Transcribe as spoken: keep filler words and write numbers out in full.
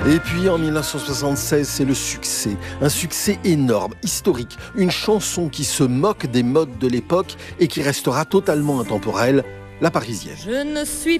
Et puis en dix-neuf cent soixante-seize, c'est le succès, un succès énorme, historique, une chanson qui se moque des modes de l'époque et qui restera totalement intemporelle, La Parisienne. Je ne suis